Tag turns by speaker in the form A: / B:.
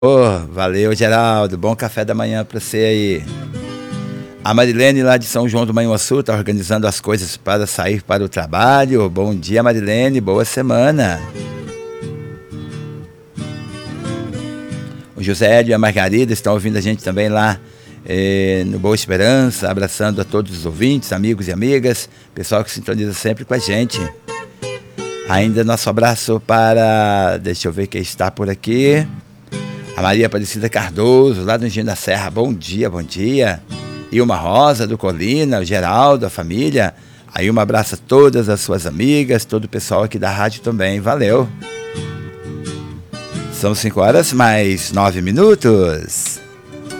A: Ô, valeu, Geraldo. Bom café da manhã pra você aí. A Marilene lá de São João do Manhuaçu tá organizando as coisas para sair para o trabalho. Bom dia, Marilene. Boa semana. O José Hélio e a Margarida estão ouvindo a gente também lá no Boa Esperança, abraçando a todos os ouvintes, amigos e amigas, pessoal que sintoniza sempre com a gente. Ainda nosso abraço para, deixa eu ver quem está por aqui, a Maria Aparecida Cardoso, lá do Engenho da Serra. Bom dia, bom dia. Ilma Rosa, do Colina, o Geraldo, a família. Aí um abraço a todas as suas amigas, todo o pessoal aqui da rádio também. Valeu. São 5 horas mais 9 minutos.